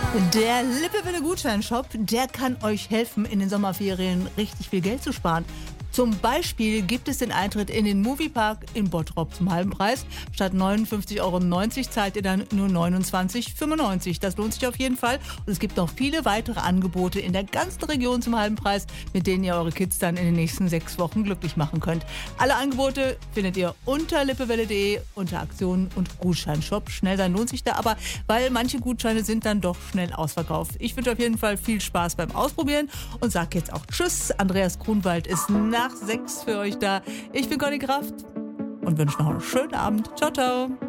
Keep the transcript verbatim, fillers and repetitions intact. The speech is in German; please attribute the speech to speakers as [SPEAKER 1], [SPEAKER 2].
[SPEAKER 1] Der Lippewelle-Gutscheinshop, der kann euch helfen, in den Sommerferien richtig viel Geld zu sparen. Zum Beispiel gibt es den Eintritt in den Moviepark in Bottrop zum halben Preis. Statt neunundfünfzig Euro neunzig zahlt ihr dann nur neunundzwanzig Euro fünfundneunzig. Das lohnt sich auf jeden Fall. Und es gibt noch viele weitere Angebote in der ganzen Region zum halben Preis, mit denen ihr eure Kids dann in den nächsten sechs Wochen glücklich machen könnt. Alle Angebote findet ihr unter lippewelle punkt de unter Aktionen und Gutscheinshop. Schnell sein lohnt sich da aber, weil manche Gutscheine sind dann doch schnell ausverkauft. Ich wünsche auf jeden Fall viel Spaß beim Ausprobieren und sage jetzt auch Tschüss. Andreas Grunwald ist nach sechs für euch da. Ich bin Conny Kraft und wünsche noch einen schönen Abend. Ciao, ciao.